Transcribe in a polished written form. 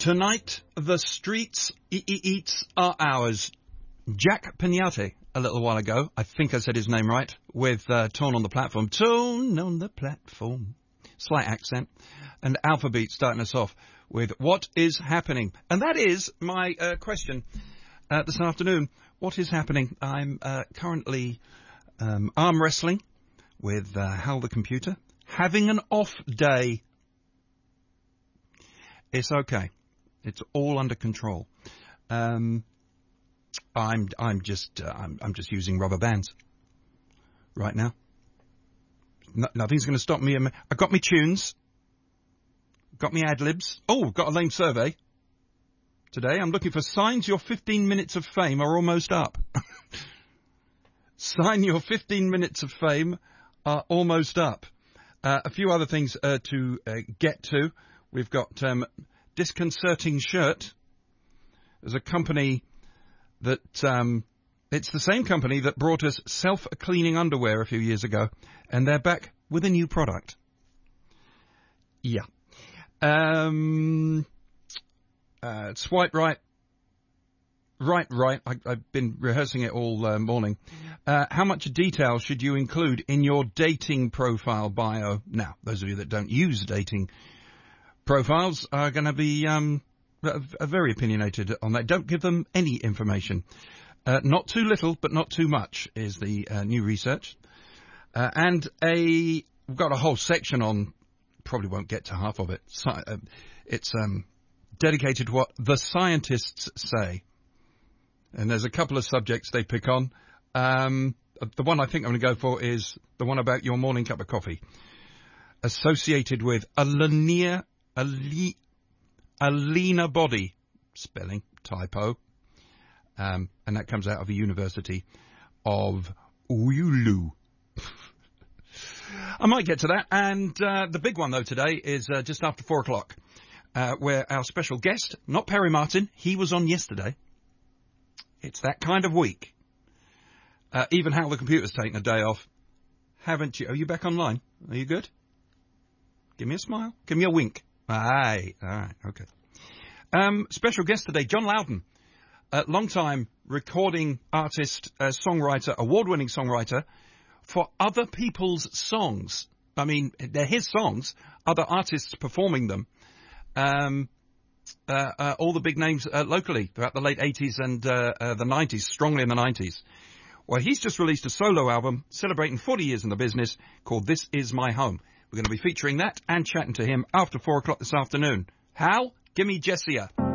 Tonight, the streets eats are ours. Jack Pignate, a little while ago, I think I said his name right, with Torn on the Platform. Torn on the Platform. Slight accent. And Alphabeat starting us off with What is Happening? And that is my question this afternoon. What is happening? I'm currently arm wrestling with Hal the Computer. Having an off day. It's okay. It's all under control. I'm just using rubber bands right now. Nothing's going to stop me. I got me tunes. Got me ad-libs. Oh, got a lame survey today. I'm looking for signs your 15 minutes of fame are almost up. Sign your 15 minutes of fame are almost up. A few other things to get to. We've got Disconcerting Shirt. There's a company that it's the same company that brought us self-cleaning underwear a few years ago, and they're back with a new product. Yeah. Swipe right. Right. I've been rehearsing it all morning. How much detail should you include in your dating profile bio? Now, those of you that don't use dating profiles are going to be very opinionated on that. Don't give them any information. Not too little, but not too much is the new research. And we've got a whole section on, probably won't get to half of it. It's dedicated to what the scientists say. And there's a couple of subjects they pick on. The one I think I'm going to go for is the one about your morning cup of coffee. Associated with a leaner body. Spelling, typo. And that comes out of the University of Oulu. I might get to that. And the big one, though, today is just after 4 o'clock, where our special guest, not Perry Martin, he was on yesterday. It's that kind of week. Even Hal the Computer's taken a day off. Haven't you? Are you back online? Are you good? Give me a smile. Give me a wink. Aye. All right. Okay. Special guest today, John Loudon. Long-time recording artist, songwriter, award-winning songwriter for other people's songs. I mean, they're his songs, other artists performing them. All the big names locally throughout the late 80s and the 90s, strongly in the 90s. Well, he's just released a solo album celebrating 40 years in the business called This Is My Home. We're going to be featuring that and chatting to him after 4 o'clock this afternoon. Hal, give me Jessia.